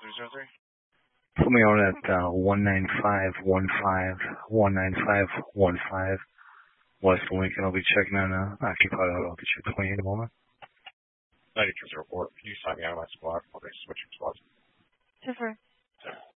Put me on at 19515 West Lincoln. I'll be checking on occupied auto. I'll get you 28 moment. 9204. Can you sign me out of my squad? Okay, switching spots. Different.